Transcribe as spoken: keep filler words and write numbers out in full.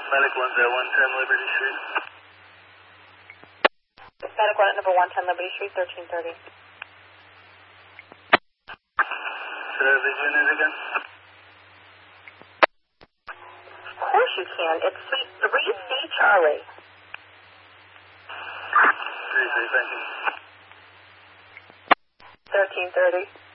Medic one's at one ten Liberty Street. Medic one at number one ten Liberty Street, thirteen thirty. Should I have the unit again? Of course you can. It's three C Charlie. three three, thank you. thirteen thirty.